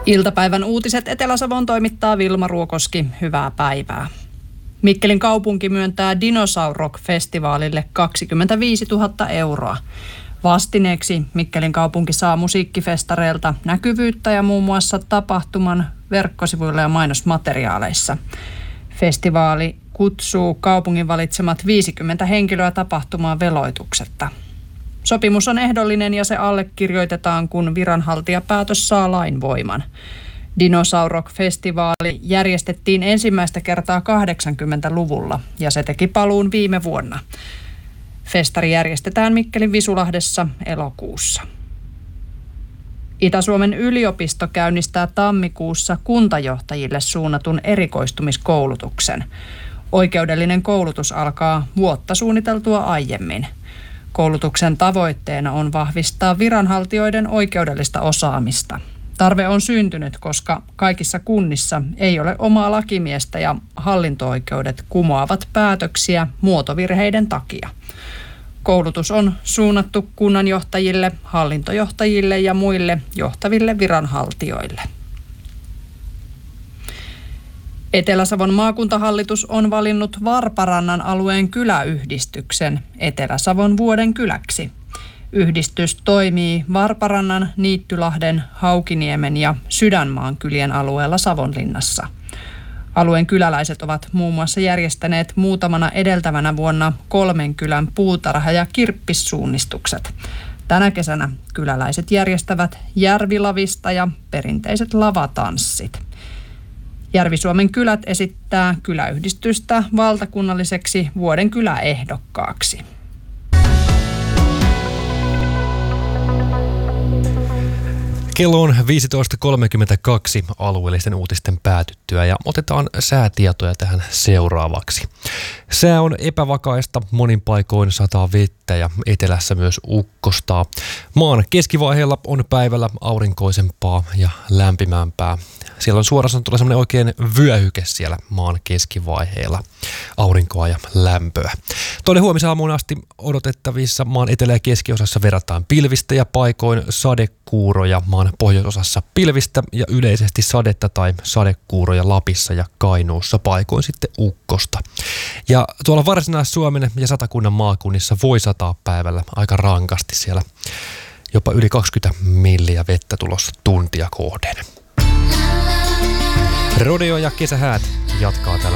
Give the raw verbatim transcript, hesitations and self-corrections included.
Iltapäivän uutiset Etelä-Savon toimittaa Vilma Ruokoski. Hyvää päivää. Mikkelin kaupunki myöntää Dinosaur Rock-festivaalille kaksikymmentäviisituhatta euroa. Vastineeksi Mikkelin kaupunki saa musiikkifestareilta näkyvyyttä ja muun muassa tapahtuman verkkosivuilla ja mainosmateriaaleissa. Festivaali kutsuu kaupungin valitsemat viisikymmentä henkilöä tapahtumaan veloituksetta. Sopimus on ehdollinen ja se allekirjoitetaan, kun viranhaltijapäätös saa lainvoiman. Dinosaur Rock-festivaali järjestettiin ensimmäistä kertaa kahdeksankymmentäluvulla ja se teki paluun viime vuonna. Festari järjestetään Mikkelin Visulahdessa elokuussa. Itä-Suomen yliopisto käynnistää tammikuussa kuntajohtajille suunnatun erikoistumiskoulutuksen. Oikeudellinen koulutus alkaa vuotta suunniteltua aiemmin. Koulutuksen tavoitteena on vahvistaa viranhaltijoiden oikeudellista osaamista. Tarve on syntynyt, koska kaikissa kunnissa ei ole omaa lakimiestä ja hallinto-oikeudet kumoavat päätöksiä muotovirheiden takia. Koulutus on suunnattu kunnanjohtajille, hallintojohtajille ja muille johtaville viranhaltijoille. Etelä-Savon maakuntahallitus on valinnut Varparannan alueen kyläyhdistyksen Etelä-Savon vuoden kyläksi. Yhdistys toimii Varparannan, Niittylahden, Haukiniemen ja Sydänmaan kylien alueella Savonlinnassa. Alueen kyläläiset ovat muun muassa järjestäneet muutamana edeltävänä vuonna kolmen kylän puutarha- ja kirppissuunnistukset. Tänä kesänä kyläläiset järjestävät järvilavista ja perinteiset lavatanssit. Järvi-Suomen kylät esittää kyläyhdistystä valtakunnalliseksi vuoden kyläehdokkaaksi. Kello on viisitoista kolmekymmentäkaksi alueellisten uutisten päätyttyä ja otetaan säätietoja tähän seuraavaksi. Sää on epävakaista, monin paikoin sataa vettä ja etelässä myös ukkostaa. Maan keskivaiheella on päivällä aurinkoisempaa ja lämpimämpää. Siellä on suoraan sanottuna semmoinen oikein vyöhyke siellä maan keskivaiheella, aurinkoa ja lämpöä. Tuonne huomisaamuun asti odotettavissa maan etelä- ja keskiosassa verrataan pilvistä ja paikoin sadekuuroja, maan pohjoisosassa pilvistä ja yleisesti sadetta tai sadekuuroja Lapissa ja Kainuussa, paikoin sitten ukkosta. Ja tuolla Varsinais-Suomen ja Satakunnan maakunnissa voi sataa päivällä aika rankasti, siellä jopa yli kaksikymmentä milliä vettä tulossa tuntia kohden. Rodeo ja kesähäät jatkaa täällä